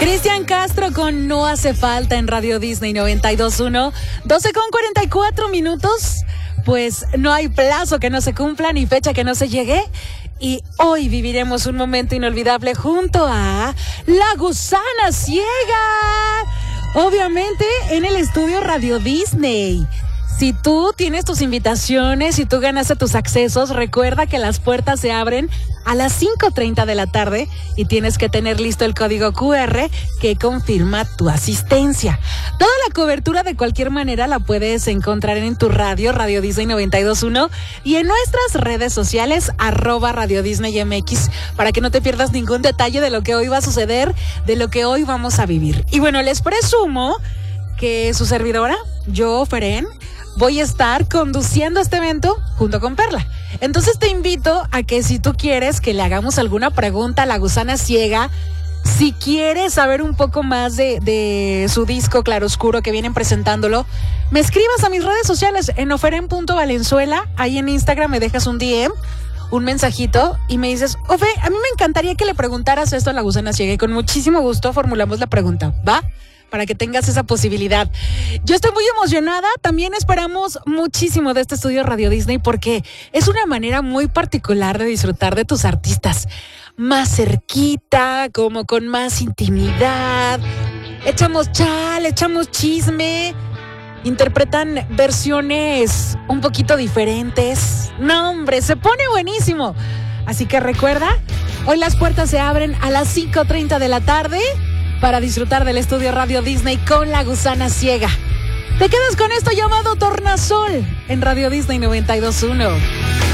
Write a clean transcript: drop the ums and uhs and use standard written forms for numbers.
Cristian Castro con No Hace Falta en Radio Disney 92.1, 12:44. Pues no hay plazo que no se cumpla ni fecha que no se llegue. Y hoy viviremos un momento inolvidable junto a La Gusana Ciega. Obviamente en el estudio Radio Disney. Si tú tienes tus invitaciones, si tú ganaste tus accesos, recuerda que las puertas se abren a las 5:30 de la tarde y tienes que tener listo el código QR que confirma tu asistencia. Toda la cobertura de cualquier manera la puedes encontrar en tu radio, Radio Disney 92.1 y en nuestras redes sociales, @Radio Disney MX, para que no te pierdas ningún detalle de lo que hoy va a suceder, de lo que hoy vamos a vivir. Y bueno, les presumo que su servidora, yo, Feren, voy a estar conduciendo este evento junto con Perla. Entonces te invito a que si tú quieres que le hagamos alguna pregunta a La Gusana Ciega, si quieres saber un poco más de su disco Claroscuro que vienen presentándolo, me escribas a mis redes sociales en oferen.valenzuela, ahí en Instagram me dejas un DM, un mensajito y me dices, Ofe, a mí me encantaría que le preguntaras esto a La Gusana Ciega y con muchísimo gusto formulamos la pregunta, ¿va? Para que tengas esa posibilidad. Yo estoy muy emocionada, también esperamos muchísimo de este estudio Radio Disney porque es una manera muy particular de disfrutar de tus artistas. Más cerquita, como con más intimidad. Echamos chal, echamos chisme, interpretan versiones un poquito diferentes. No, hombre, se pone buenísimo. Así que recuerda, hoy las puertas se abren a las 5:30 de la tarde. Para disfrutar del estudio Radio Disney con La Gusana Ciega. Te quedas con esto llamado Tornasol en Radio Disney 92.1.